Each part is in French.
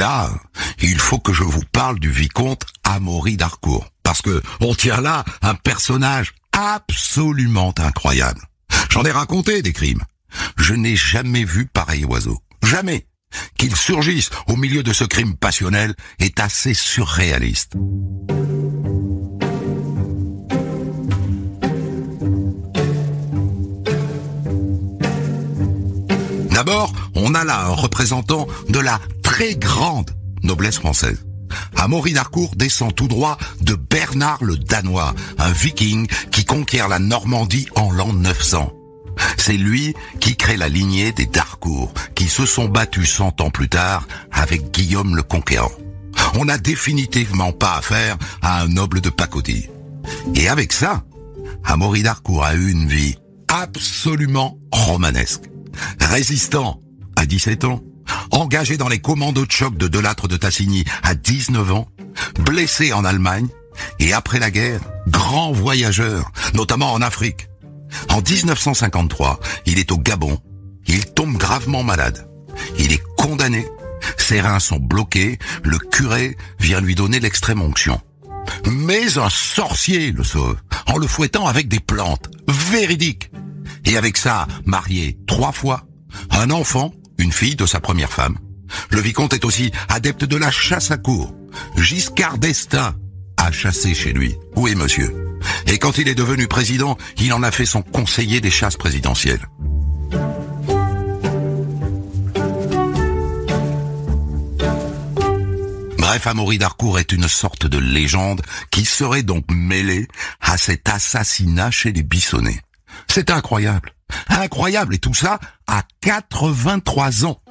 là, il faut que je vous parle du vicomte Amaury d'Harcourt. Parce que on tient là un personnage absolument incroyable. J'en ai raconté des crimes. Je n'ai jamais vu pareil oiseau. Jamais. Qu'il surgisse au milieu de ce crime passionnel est assez surréaliste. D'abord, on a là un représentant de la très grande noblesse française. Amaury d'Harcourt descend tout droit de Bernard le Danois, un viking qui conquiert la Normandie en l'an 900. C'est lui qui crée la lignée des d'Harcourt, qui se sont battus 100 ans plus tard avec Guillaume le Conquérant. On n'a définitivement pas affaire à un noble de pacotille. Et avec ça, Amaury d'Harcourt a eu une vie absolument romanesque. Résistant à 17 ans, engagé dans les commandos de choc de Delattre de Tassigny à 19 ans, blessé en Allemagne, et après la guerre, grand voyageur, notamment en Afrique. En 1953, il est au Gabon, il tombe gravement malade. Il est condamné, ses reins sont bloqués, le curé vient lui donner l'extrême onction. Mais un sorcier le sauve, en le fouettant avec des plantes, véridiques. Et avec ça, marié 3 fois, un enfant, une fille de sa première femme. Le vicomte est aussi adepte de la chasse à courre. Giscard d'Estaing a chassé chez lui. Oui, monsieur. Et quand il est devenu président, il en a fait son conseiller des chasses présidentielles. Bref, Amaury d'Harcourt est une sorte de légende qui serait donc mêlée à cet assassinat chez les Bissonnets. C'est incroyable. Incroyable, et tout ça à 83 ans.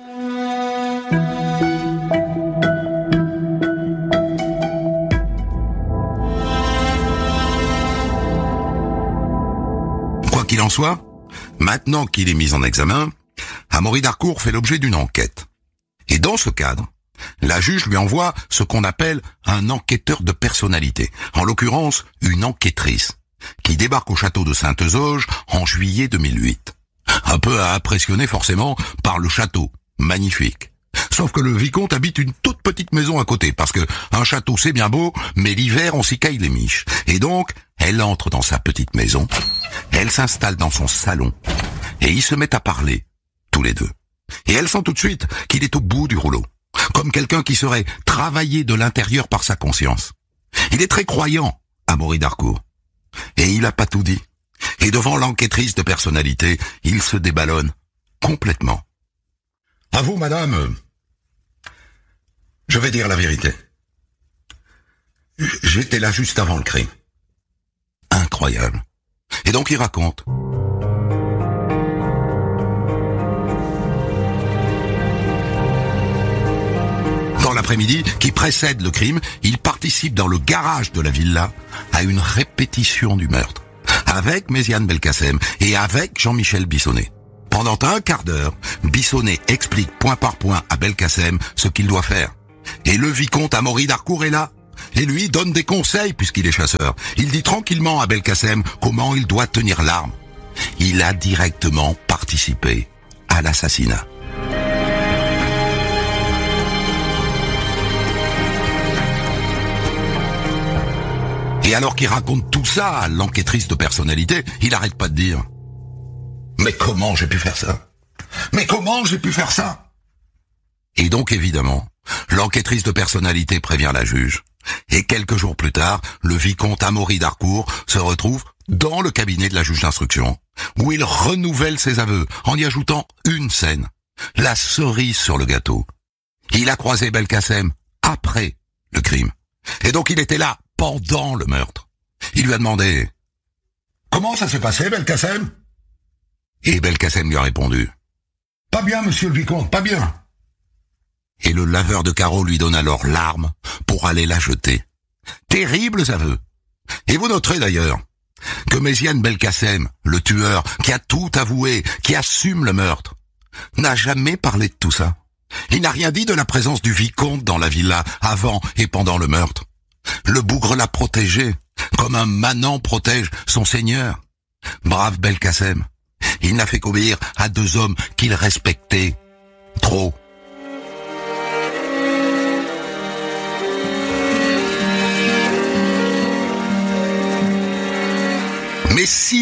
Quoi qu'il en soit, maintenant qu'il est mis en examen, Amaury d'Harcourt fait l'objet d'une enquête. Et dans ce cadre, la juge lui envoie ce qu'on appelle un enquêteur de personnalité, en l'occurrence une enquêtrice, qui débarque au château de Sainte-Zauge en juillet 2008. Un peu impressionné forcément par le château, magnifique. Sauf que le vicomte habite une toute petite maison à côté, parce que un château c'est bien beau, mais l'hiver on s'y caille les miches. Et donc, elle entre dans sa petite maison, elle s'installe dans son salon, et ils se mettent à parler, tous les deux. Et elle sent tout de suite qu'il est au bout du rouleau, comme quelqu'un qui serait travaillé de l'intérieur par sa conscience. Il est très croyant, Amaury d'Harcourt. Et il a pas tout dit. Et devant l'enquêtrice de personnalité, il se déballonne complètement. À vous, madame, je vais dire la vérité. J'étais là juste avant le crime. Incroyable. Et donc il raconte. Dans l'après-midi qui précède le crime, il participe dans le garage de la villa à une répétition du meurtre, avec Méziane Belkacem et avec Jean-Michel Bissonnet. Pendant un quart d'heure, Bissonnet explique point par point à Belkacem ce qu'il doit faire. Et le vicomte Amaury d'Harcourt est là, et lui donne des conseils puisqu'il est chasseur. Il dit tranquillement à Belkacem comment il doit tenir l'arme. Il a directement participé à l'assassinat. Et alors qu'il raconte tout ça à l'enquêtrice de personnalité, il arrête pas de dire « Mais comment j'ai pu faire ça ? Mais comment j'ai pu faire ça ?» Et donc évidemment, l'enquêtrice de personnalité prévient la juge. Et quelques jours plus tard, le vicomte Amaury d'Harcourt se retrouve dans le cabinet de la juge d'instruction, où il renouvelle ses aveux en y ajoutant une scène, la cerise sur le gâteau. Il a croisé Belkacem après le crime. Et donc il était là pendant le meurtre. Il lui a demandé « Comment ça s'est passé, Belkacem ?» Et Belkacem lui a répondu « Pas bien, monsieur le vicomte, pas bien. » Et le laveur de carreaux lui donne alors l'arme pour aller la jeter. Terribles aveux. Et vous noterez d'ailleurs que Méziane Belkacem, le tueur, qui a tout avoué, qui assume le meurtre, n'a jamais parlé de tout ça. Il n'a rien dit de la présence du vicomte dans la villa avant et pendant le meurtre. Le bougre l'a protégé, comme un manant protège son seigneur. Brave Belkacem, il n'a fait qu'obéir à deux hommes qu'il respectait trop.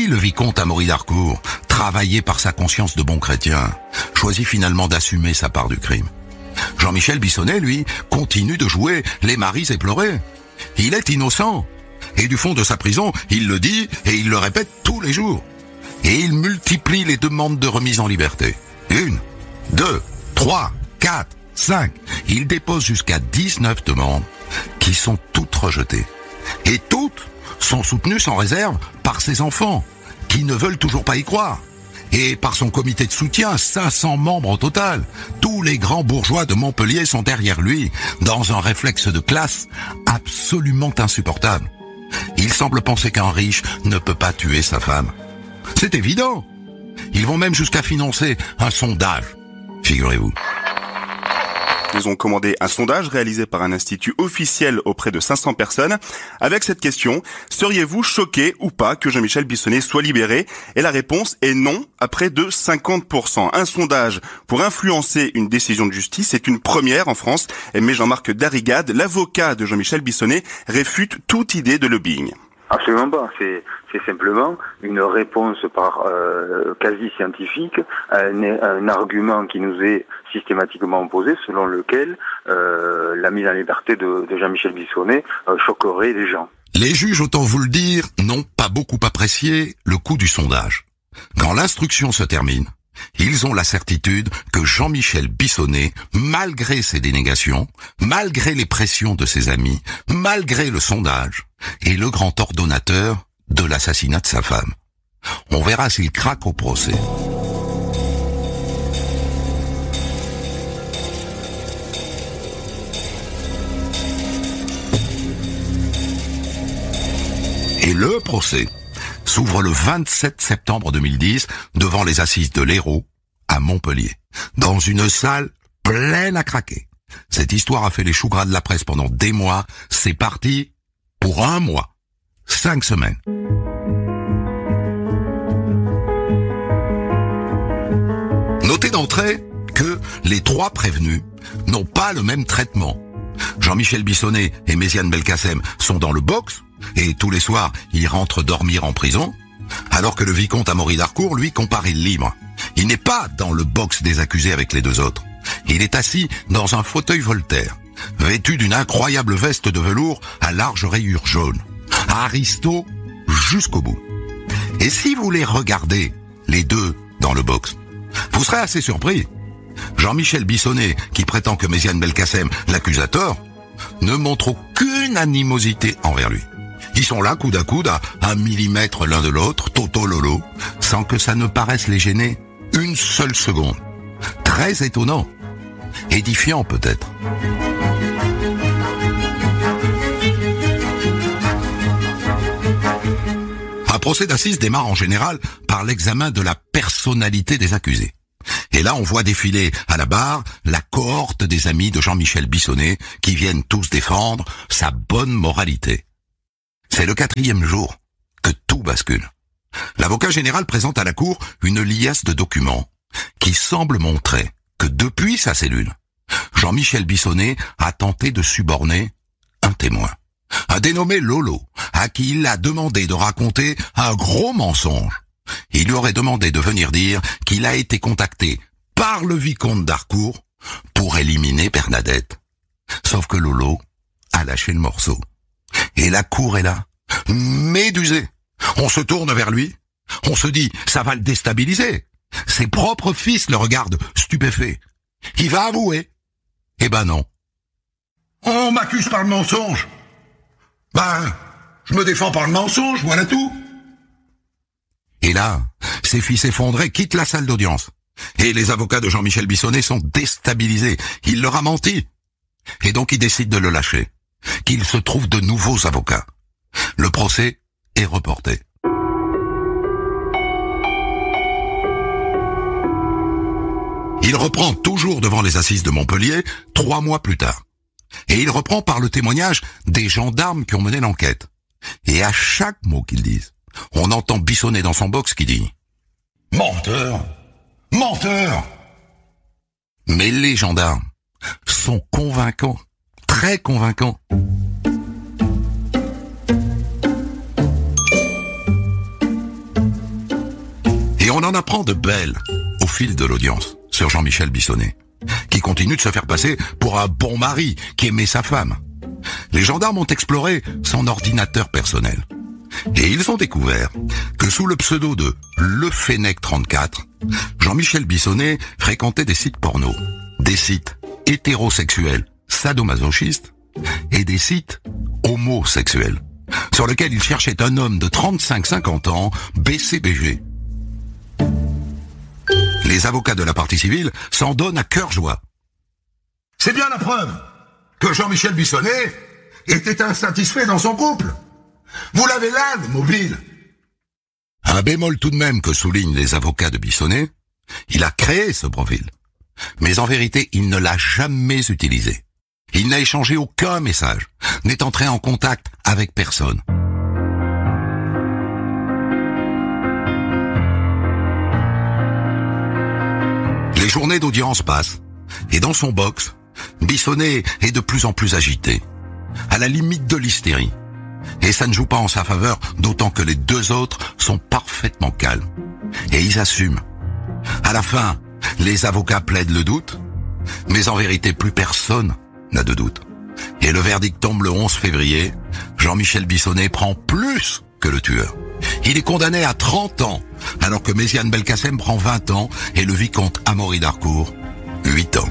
le vicomte Amaury d'Harcourt, travaillé par sa conscience de bon chrétien, choisit finalement d'assumer sa part du crime. Jean-Michel Bissonnet, lui, continue de jouer les maris éplorés. Il est innocent. Et du fond de sa prison, il le dit et il le répète tous les jours. Et il multiplie les demandes de remise en liberté. 1, 2, 3, 4, 5. Il dépose jusqu'à 19 demandes qui sont toutes rejetées. Et toutes sont soutenues sans réserve par ses enfants, qui ne veulent toujours pas y croire. Et par son comité de soutien, 500 membres au total. Tous les grands bourgeois de Montpellier sont derrière lui, dans un réflexe de classe absolument insupportable. Il semble penser qu'un riche ne peut pas tuer sa femme. C'est évident. Ils vont même jusqu'à financer un sondage, figurez-vous. Ils ont commandé un sondage réalisé par un institut officiel auprès de 500 personnes avec cette question: seriez-vous choqué ou pas que Jean-Michel Bissonnet soit libéré? Et la réponse est non, à près de 50%. Un sondage pour influencer une décision de justice, c'est une première en France, mais Jean-Marc Darrigade, l'avocat de Jean-Michel Bissonnet, réfute toute idée de lobbying. Absolument pas. C'est simplement une réponse par quasi scientifique à un argument qui nous est systématiquement opposé, selon lequel la mise en liberté de Jean-Michel Bissonnet choquerait les gens. Les juges, autant vous le dire, n'ont pas beaucoup apprécié le coût du sondage. Quand l'instruction se termine, ils ont la certitude que Jean-Michel Bissonnet, malgré ses dénégations, malgré les pressions de ses amis, malgré le sondage, est le grand ordonnateur de l'assassinat de sa femme. On verra s'il craque au procès. Et le procès s'ouvre le 27 septembre 2010 devant les assises de l'Hérault à Montpellier, dans une salle pleine à craquer. Cette histoire a fait les choux gras de la presse pendant des mois. C'est parti pour 1 mois, 5 semaines. Notez d'entrée que les 3 prévenus n'ont pas le même traitement. Jean-Michel Bissonnet et Méziane Belkacem sont dans le box, et tous les soirs, ils rentrent dormir en prison, alors que le vicomte Amaury d'Harcourt, lui, comparaît libre. Il n'est pas dans le box des accusés avec les 2 autres. Il est assis dans un fauteuil Voltaire, vêtu d'une incroyable veste de velours à large rayures jaunes. Aristo jusqu'au bout. Et si vous les regardez, les 2 dans le box, vous serez assez surpris. Jean-Michel Bissonnet, qui prétend que Méziane Belkacem l'accuse à tort, ne montre aucune animosité envers lui. Ils sont là, coude à coude, à 1 millimètre l'un de l'autre, toto lolo, sans que ça ne paraisse les gêner une seule seconde. Très étonnant. Édifiant peut-être. Un procès d'assises démarre en général par l'examen de la personnalité des accusés. Et là, on voit défiler à la barre la cohorte des amis de Jean-Michel Bissonnet qui viennent tous défendre sa bonne moralité. C'est le 4e jour que tout bascule. L'avocat général présente à la cour une liasse de documents qui semble montrer que depuis sa cellule, Jean-Michel Bissonnet a tenté de suborner un témoin, un dénommé Lolo, à qui il a demandé de raconter un gros mensonge. Il lui aurait demandé de venir dire qu'il a été contacté par le vicomte d'Harcourt pour éliminer Bernadette. Sauf que Lolo a lâché le morceau. Et la cour est là, médusée. On se tourne vers lui, on se dit, ça va le déstabiliser. Ses propres fils le regardent stupéfaits. Il va avouer. Eh ben non. On m'accuse par le mensonge. Ben, je me défends par le mensonge, voilà tout. Et là, ses fils effondrés quittent la salle d'audience. Et les avocats de Jean-Michel Bissonnet sont déstabilisés. Il leur a menti. Et donc ils décident de le lâcher. Qu'il se trouve de nouveaux avocats. Le procès est reporté. Il reprend toujours devant les assises de Montpellier 3 mois plus tard. Et il reprend par le témoignage des gendarmes qui ont mené l'enquête. Et à chaque mot qu'ils disent, on entend Bissonnet dans son box qui dit « Menteur! Menteur !» Mais les gendarmes sont convaincants, très convaincants. Et on en apprend de belles au fil de l'audience sur Jean-Michel Bissonnet, qui continue de se faire passer pour un bon mari qui aimait sa femme. Les gendarmes ont exploré son ordinateur personnel. Et ils ont découvert que sous le pseudo de Le Fennec 34, Jean-Michel Bissonnet fréquentait des sites porno, des sites hétérosexuels sadomasochistes et des sites homosexuels, sur lesquels il cherchait un homme de 35-50 ans, BCBG. Les avocats de la partie civile s'en donnent à cœur joie. C'est bien la preuve que Jean-Michel Bissonnet était insatisfait dans son couple. Vous l'avez là, le mobile. Un bémol tout de même que soulignent les avocats de Bissonnet, il a créé ce profil. Mais en vérité, il ne l'a jamais utilisé. Il n'a échangé aucun message, n'est entré en contact avec personne. Les journées d'audience passent, et dans son box, Bissonnet est de plus en plus agité, à la limite de l'hystérie. Et ça ne joue pas en sa faveur, d'autant que les deux autres sont parfaitement calmes. Et ils assument. À la fin, les avocats plaident le doute, mais en vérité, plus personne n'a de doute. Et le verdict tombe le 11 février. Jean-Michel Bissonnet prend plus que le tueur. Il est condamné à 30 ans, alors que Méziane Belkacem prend 20 ans et le vicomte Amaury d'Harcourt, 8 ans.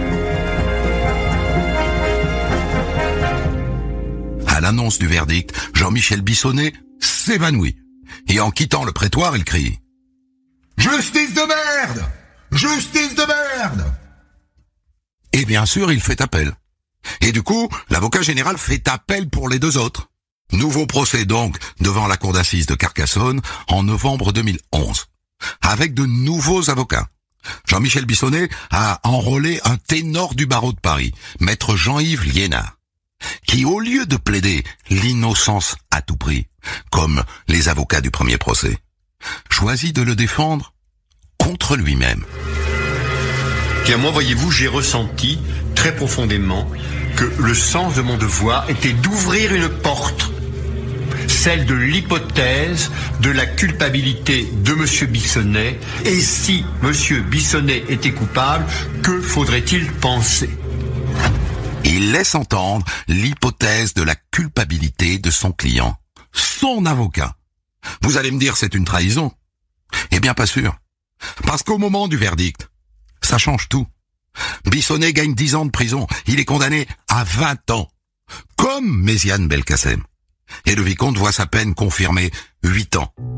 À l'annonce du verdict, Jean-Michel Bissonnet s'évanouit. Et en quittant le prétoire, il crie « Justice de merde! Justice de merde !» Et bien sûr, il fait appel. Et du coup, l'avocat général fait appel pour les deux autres. Nouveau procès donc devant la cour d'assises de Carcassonne en novembre 2011, avec de nouveaux avocats. Jean-Michel Bissonnet a enrôlé un ténor du barreau de Paris, maître Jean-Yves Liénard, qui, au lieu de plaider l'innocence à tout prix, comme les avocats du premier procès, choisit de le défendre contre lui-même. Bien, moi, voyez-vous, j'ai ressenti très profondément que le sens de mon devoir était d'ouvrir une porte, celle de l'hypothèse de la culpabilité de M. Bissonnet. Et si M. Bissonnet était coupable, que faudrait-il penser ? Il laisse entendre l'hypothèse de la culpabilité de son client, son avocat. Vous allez me dire, c'est une trahison? Eh bien, pas sûr. Parce qu'au moment du verdict, ça change tout. Bissonnet gagne 10 ans de prison. Il est condamné à 20 ans. Comme Méziane Belkacem. Et le vicomte voit sa peine confirmée 8 ans.